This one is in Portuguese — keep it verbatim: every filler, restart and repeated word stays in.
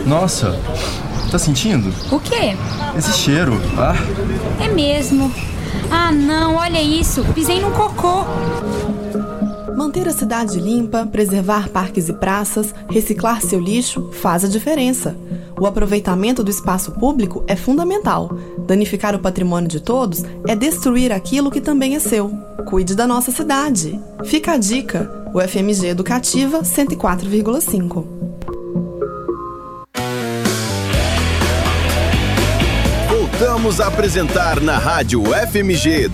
Nossa, tá sentindo? O quê? Esse cheiro, ah. É mesmo. Ah, não, olha isso, pisei num cocô. Manter a cidade limpa, preservar parques e praças, reciclar seu lixo faz a diferença. O aproveitamento do espaço público é fundamental. Danificar o patrimônio de todos é destruir aquilo que também é seu. Cuide da nossa cidade. Fica a dica, o F M G Educativa cento e quatro vírgula cinco. Voltamos a apresentar na Rádio F M G